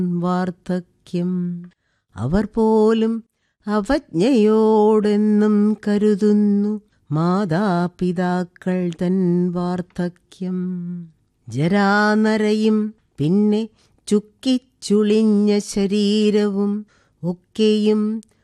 വാർദ്ധക്യം. അവർ പോലും അവജ്ഞയോടെന്നും കരുതുന്നു മാതാപിതാക്കൾ തൻ വാർദ്ധക്യം. ജരാനരയും പിന്നെ ചുക്കിച്ചുളിഞ്ഞ ശരീരവും ഒക്കെയും